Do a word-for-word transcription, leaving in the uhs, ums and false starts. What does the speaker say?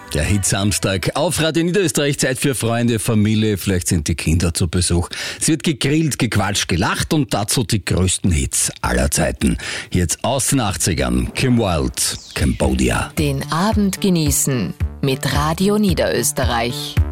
Der Hit-Samstag auf Radio Niederösterreich, Zeit für Freunde, Familie, vielleicht sind die Kinder zu Besuch. Es wird gegrillt, gequatscht, gelacht und dazu die größten Hits aller Zeiten. Jetzt aus den achtzigern, Kim Wilde, Cambodia. Den Abend genießen mit Radio Niederösterreich.